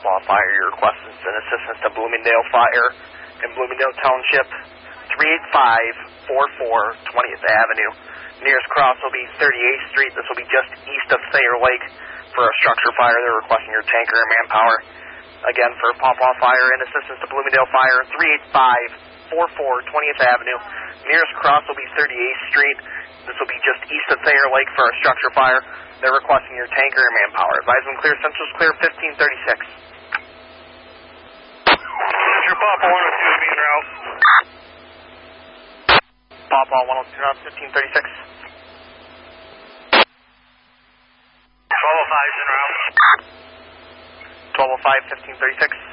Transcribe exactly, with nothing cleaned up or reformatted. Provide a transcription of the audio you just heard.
Pawpaw Fire. Your request is an assistance to Bloomingdale Fire in Bloomingdale Township, three eight five, four four, twentieth Avenue. Nearest cross will be thirty-eighth Street. This will be just east of Thayer Lake for a structure fire. They're requesting your tanker and manpower. Again, for Pawpaw Fire and assistance to Bloomingdale Fire, three eight five, four four, twentieth Avenue. Nearest cross will be thirty-eighth Street. This will be just east of Thayer Lake for a structure fire. They're requesting your tanker and manpower. Advise them clear. Central's clear, fifteen thirty-six. Your Pawpaw one oh two is being route. Pawpaw one oh two route, fifteen thirty-six. twelve oh five is en route. twelve oh five, fifteen thirty-six.